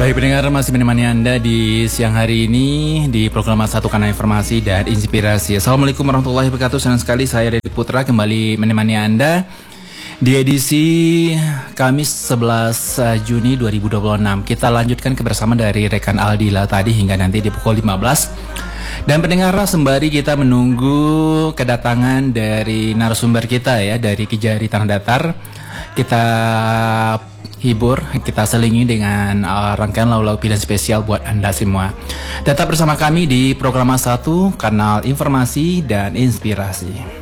Baik pendengar, masih menemani Anda di siang hari ini di program Satu Kanal Informasi dan Inspirasi. Assalamualaikum warahmatullahi wabarakatuh. Senang sekali saya Dedi Putra kembali menemani Anda di edisi Kamis 11 Juni 2026. Kita lanjutkan kebersamaan dari rekan Aldila tadi hingga nanti di pukul 15. Dan pendengar, sembari kita menunggu kedatangan dari narasumber kita ya dari Kejari Tanah Datar, kita hibur, kita selingi dengan rangkaian lagu-lagu pilihan spesial buat Anda semua. Tetap bersama kami di program Satu Kanal Informasi dan Inspirasi.